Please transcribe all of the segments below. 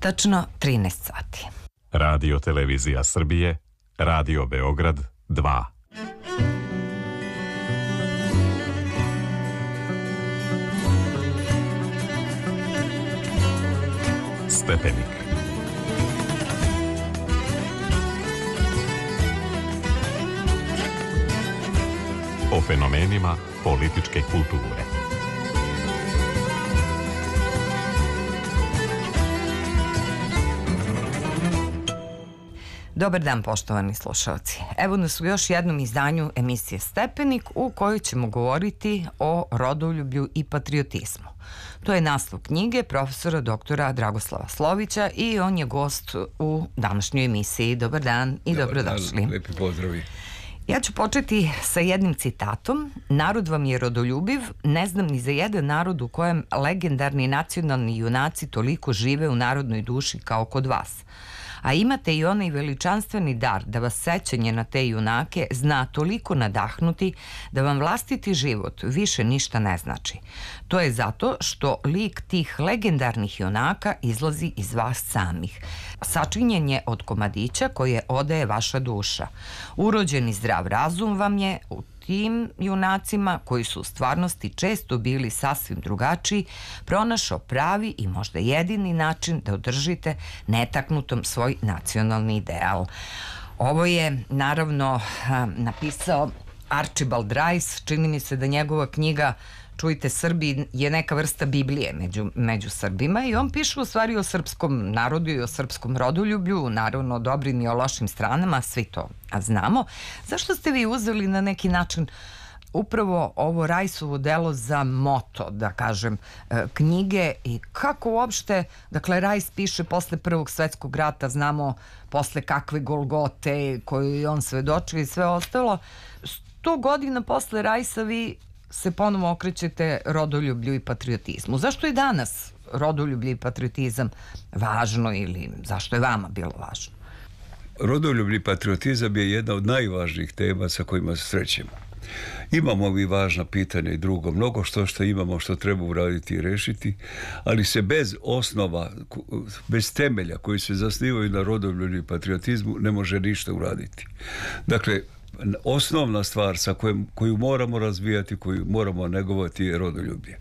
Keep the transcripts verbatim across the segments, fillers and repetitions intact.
Tačno trinaest sati. Radio Televizija Srbije, Radio Beograd dva. Stepenik. O fenomenima političke kulture. Dobar dan, poštovani slušalci. Evo nas u još jednom izdanju emisije Stepenik u kojoj ćemo govoriti o rodoljublju i patriotizmu. To je naslov knjige profesora doktora Dragoslava Slovića i on je gost u današnjoj emisiji. Dobar dan i Dobar dobrodošli. Dan, lepi pozdravi. Ja ću početi sa jednim citatom. Narod vam je rodoljubiv, ne znam ni za jedan narod u kojem legendarni nacionalni junaci toliko žive u narodnoj duši kao kod vas. A imate i onaj veličanstveni dar da vas sećanje na te junake zna toliko nadahnuti da vam vlastiti život više ništa ne znači. To je zato što lik tih legendarnih junaka izlazi iz vas samih. Sačinjen je od komadića koje odaje vaša duša. Urođeni zdrav razum vam je u tim junacima, koji su u stvarnosti često bili sasvim drugačiji, pronašao pravi i možda jedini način da održite netaknutom svoj nacionalni ideal. Ovo je naravno napisao Archibald Rice. Čini mi se da njegova knjiga Čujte Srbi je neka vrsta Biblije među, među Srbima i on piše u stvari o srpskom narodu i o srpskom rodoljublju, naravno o dobrim i o lošim stranama, svi to znamo. Zašto ste vi uzeli na neki način upravo ovo Rajsovo delo za moto, da kažem, knjige i kako uopšte, dakle, Rajs piše posle Prvog svetskog rata, znamo posle kakve Golgote koju je on svedočio i sve ostalo. Sto godina posle Rajsa vi se ponovo okrećete rodoljublju i patriotizmu. Zašto je danas rodoljublje i patriotizam važno ili zašto je vama bilo važno? Rodoljublji patriotizam je jedna od najvažnijih tema sa kojima se srećemo. Imamo vi važna pitanja i drugo, mnogo što što imamo što treba uraditi i rešiti, ali se bez osnova, bez temelja koji se zasnivaju na rodoljublju i patriotizmu ne može ništa uraditi. Dakle, osnovna stvar sa kojom, koju moramo razvijati, koju moramo negovati je rodoljublje.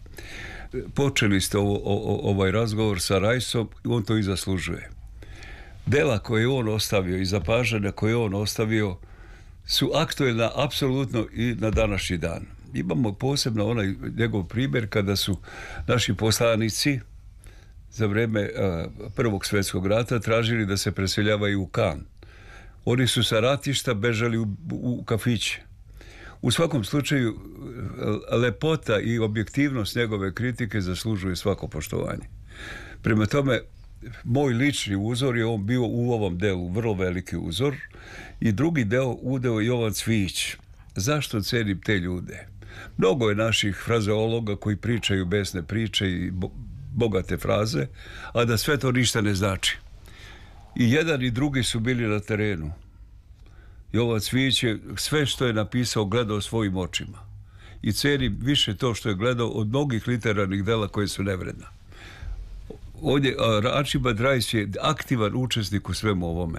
Počeli ste ovo, o, ovaj razgovor sa Rajsom i on to i zaslužuje. Dela koje on ostavio i zapažanja koje on ostavio su aktuelna apsolutno i na današnji dan. Imamo posebno onaj njegov primjer kada su naši poslanici za vreme a, Prvog svjetskog rata tražili da se preseljavaju u Kan. Oni su sa ratišta bežali u, u kafiće. U svakom slučaju, lepota i objektivnost njegove kritike zaslužuje svako poštovanje. Prema tome, moj lični uzor je on bio u ovom delu vrlo veliki uzor i drugi deo udeo Jovan Cvijić. Zašto cenim te ljude? Mnogo je naših frazeologa koji pričaju besne priče i bogate fraze, a da sve to ništa ne znači. I jedan i drugi su bili na terenu. Jovan Cvijić je sve što je napisao gledao svojim očima. I cenim više to što je gledao od mnogih literarnih dela koje su nevredna. Ovdje Archibald Rice je aktivan učesnik u svemu ovome.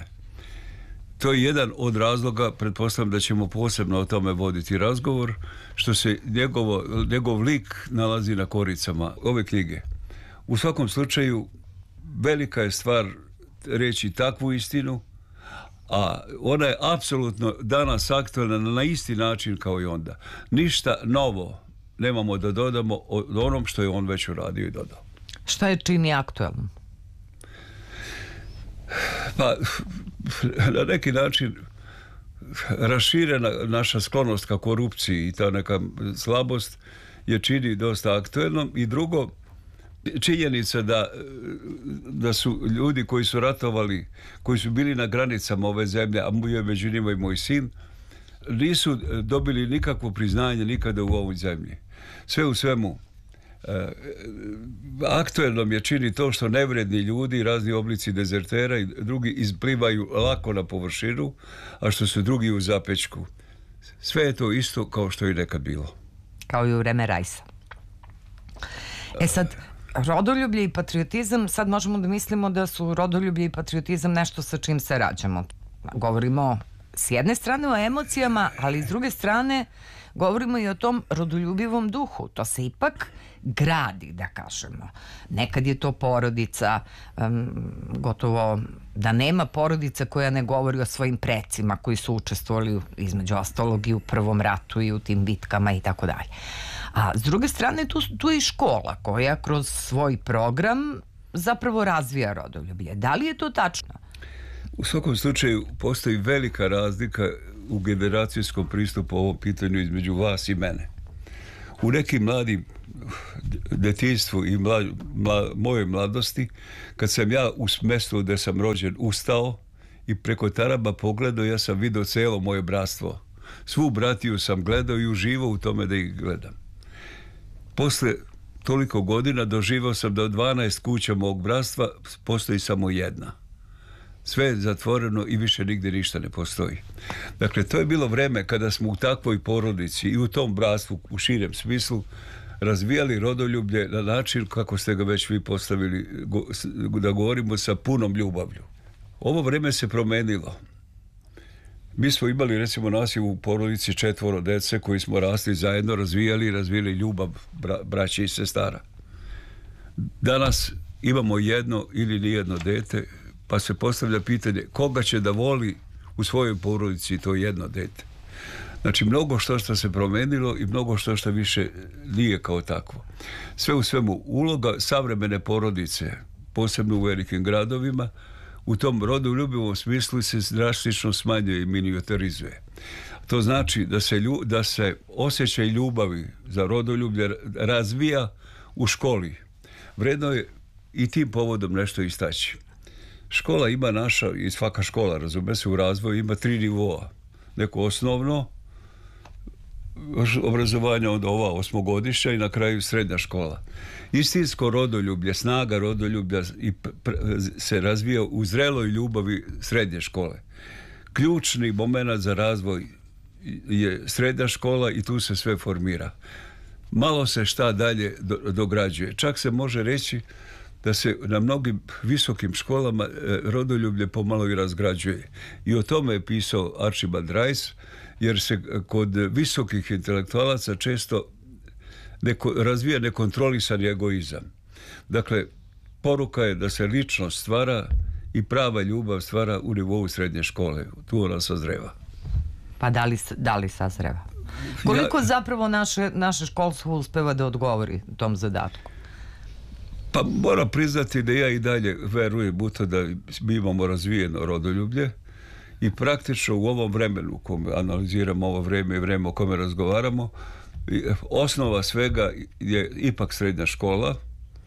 To je jedan od razloga, pretpostavljam da ćemo posebno o tome voditi razgovor, što se njegovo, njegov lik nalazi na koricama ove knjige. U svakom slučaju, velika je stvar reći takvu istinu, a ona je apsolutno danas aktualna na isti način kao i onda. Ništa novo nemamo da dodamo od onom što je on već uradio i dodao. Šta je čini aktualno? Pa, na neki način raširena naša sklonost ka korupciji i ta neka slabost je čini dosta aktuelnom. I drugo, činjenica da, da su ljudi koji su ratovali, koji su bili na granicama ove zemlje, a bio je među njima i moj sin, nisu dobili nikakvo priznanje nikada u ovoj zemlji. Sve u svemu, eh, aktuelnom je čini to što nevredni ljudi, razni oblici dezertera i drugi izplivaju lako na površinu, a što su drugi u zapečku. Sve je to isto kao što je nekad bilo. Kao i u vreme Rajsa. E sad, rodoljublje i patriotizam, sad možemo da mislimo da su rodoljublje i patriotizam nešto sa čim se rađamo. Govorimo s jedne strane o emocijama, ali s druge strane govorimo i o tom rodoljubivom duhu. To se ipak gradi, da kažemo. Nekad je to porodica, um, gotovo da nema porodica koja ne govori o svojim precima koji su učestvovali između ostalog i u Prvom ratu i u tim bitkama i tako dalje. A s druge strane tu, tu je i škola koja kroz svoj program zapravo razvija rodoljublje. Da li je to tačno? U svakom slučaju postoji velika razlika u generacijskom pristupu ovom pitanju između vas i mene. U nekim mladim detinjstvu i mla, mla, mojoj mladosti, kad sam ja u mjestu gdje sam rođen ustao i preko taraba pogledao, ja sam vidio cijelo moje bratstvo. Svu bratiju sam gledao i uživao u tome da ih gledam. Posle toliko godina doživao sam da od dvanaest kuća mog bratstva postoji samo jedna. Sve je zatvoreno i više nigdje ništa ne postoji. Dakle, to je bilo vreme kada smo u takvoj porodici i u tom bratstvu u širem smislu razvijali rodoljublje na način kako ste ga već vi postavili, da govorimo sa punom ljubavlju. Ovo vreme se promenilo. Mi smo imali, recimo, nas u porodici četvoro dece koji smo rasli zajedno, razvijali i razvijali ljubav bra, braće i sestara. Danas imamo jedno ili nijedno dete, pa se postavlja pitanje koga će da voli u svojoj porodici to jedno dete. Znači, mnogo što što se promenilo i mnogo što što više nije kao takvo. Sve u svemu, uloga savremene porodice, posebno u velikim gradovima, u tom rodoljubivom smislu se drastično smanjuje i miniaturizuje. To znači da se, lju, da se osjećaj ljubavi za rodoljublje razvija u školi. Vredno je i tim povodom nešto istaći. Škola ima naša, i svaka škola, razume se, u razvoju ima tri nivoa. Neko osnovno obrazovanje, od ova osmogodišnja i na kraju srednja škola. Istinsko rodoljublje, snaga rodoljublja i se razvija u zreloj ljubavi srednje škole. Ključni moment za razvoj je srednja škola i tu se sve formira. Malo se šta dalje dograđuje. Čak se može reći da se na mnogim visokim školama rodoljublje pomalo i razgrađuje. I o tome je pisao Archibald Rice, jer se kod visokih intelektualaca često neko, razvija nekontrolisani egoizam. Dakle, poruka je da se ličnost stvara i prava ljubav stvara u nivou srednje škole. Tu ona sazreva. Pa da li, da li sazreva? Koliko ja, zapravo naše, naše školstvo uspeva da odgovori tom zadatku? Pa moram priznati da ja i dalje verujem u to da mi imamo razvijeno rodoljublje i praktično u ovom vremenu u kome analiziramo ovo vreme i vreme o kome razgovaramo, osnova svega je ipak srednja škola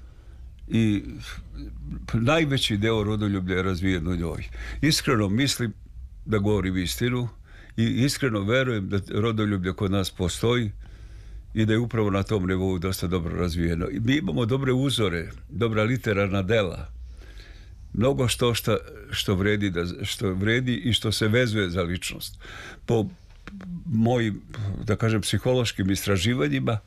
i najveći deo rodoljublja je razvijen u njoj. Iskreno mislim da govorim istinu i iskreno verujem da rodoljublje kod nas postoji i da je upravo na tom nivou dosta dobro razvijeno. I mi imamo dobre uzore, dobra literarna dela, mnogo što, što, što, vredi da, što vredi i što se vezuje za ličnost. Po mojim, da kažem, psihološkim istraživanjima,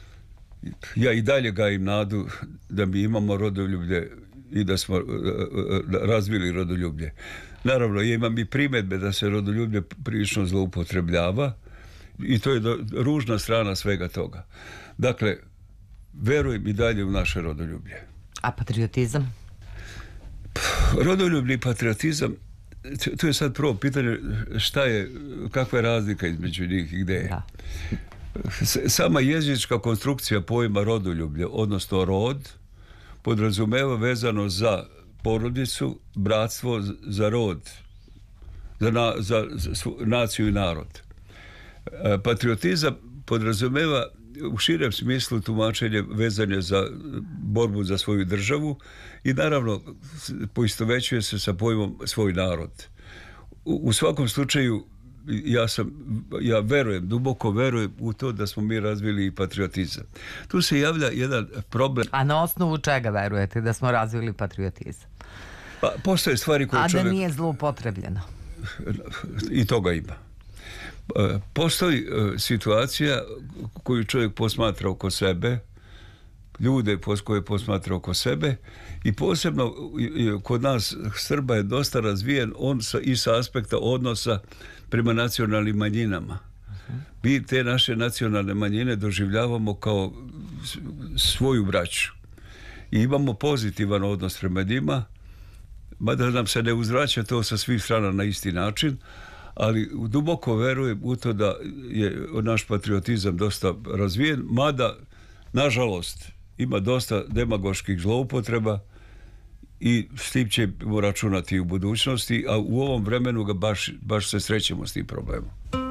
ja i dalje gajim nadu da mi imamo rodoljublje i da smo razvili rodoljublje. Naravno, ja imam i primjedbe da se rodoljublje prilično zloupotrebljava i to je do, ružna strana svega toga. Dakle, verujem i dalje u naše rodoljublje. A patriotizam? Rodoljubni patriotizam, to je sad prvo pitanje šta je, kakva je razlika između njih i gde je. Da. Sama jezička konstrukcija pojma rodoljublje, odnosno rod, podrazumeva vezano za porodicu, bratstvo, za rod, za, na, za, za naciju i narod. Patriotizam podrazumeva u širem smislu tumačenje vezanje za borbu za svoju državu i naravno poistovećuje se sa pojmom svoj narod. U, u svakom slučaju ja sam, ja verujem, duboko verujem u to da smo mi razvili i patriotizam. Tu se javlja jedan problem. A na osnovu čega verujete da smo razvili patriotizam? Pa, postoje stvari koje A čovjek... da nije zloupotrebljeno? I toga ima. Postoji situacija koju čovjek posmatra oko sebe ljude koje posmatra oko sebe i posebno kod nas Srba je dosta razvijen on sa, i sa aspekta odnosa prema nacionalnim manjinama. Mi te naše nacionalne manjine doživljavamo kao svoju braću i imamo pozitivan odnos prema njima, mada nam se ne uzvraća to sa svih strana na isti način, ali duboko verujem u to da je naš patriotizam dosta razvijen, mada nažalost ima dosta demagoških zloupotreba i s tim ćemo računati u budućnosti, a u ovom vremenu ga baš, baš se srećemo s tim problemom.